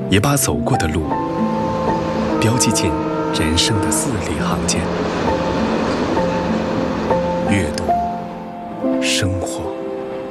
也把走过的路标记进人生的字里行间。阅读